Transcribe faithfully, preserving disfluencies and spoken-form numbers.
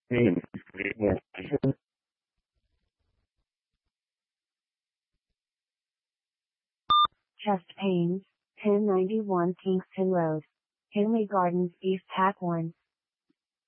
Chest pains, ten ninety-one Kingston Road, Henley Gardens, East Packworn.